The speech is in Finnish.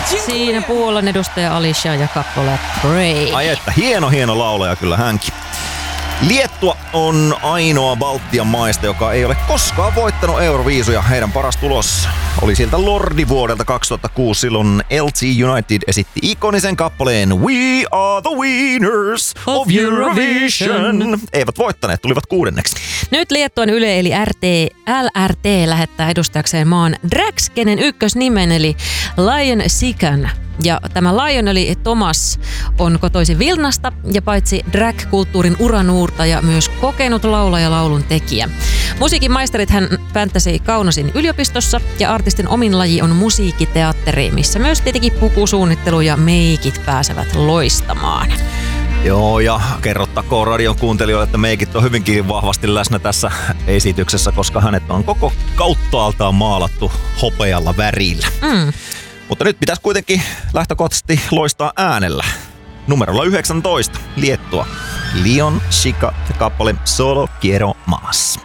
Siinä Puolan edustaja Alicia ja kappale Pray. Ai että, hieno laulaja kyllä hänkin. Liettua on ainoa Baltian maista, joka ei ole koskaan voittanut Euroviisuja. Heidän paras tulos oli sieltä Lordi vuodelta 2006. Silloin LT United esitti ikonisen kappaleen We are the winners of Eurovision. Eivät voittaneet, tulivat 6. Nyt Liettuan Yle eli LRT lähettää edustajakseen maan drag-skenen ykkösnimen eli Lion Sikan. Ja tämä Lion eli Thomas on kotoisin Vilnasta ja paitsi drag-kulttuurin uranuurtaja myös kokenut laulaja laulun tekijä. Musiikin maisterit hän pänttäsi Kaunasin yliopistossa ja artistin omin laji on musiikkiteatteri, missä myös tietenkin pukusuunnittelu ja meikit pääsevät loistamaan. Joo, ja kerrottakoon radion kuuntelijoille, että meikit on hyvinkin vahvasti läsnä tässä esityksessä, koska hänet on koko kauttaaltaan maalattu hopealla värillä. Mutta nyt pitäisi kuitenkin lähtökohtaisesti loistaa äänellä. Numerolla 19, Liettua. Lion Sika ja kappale Solo Quiero Más.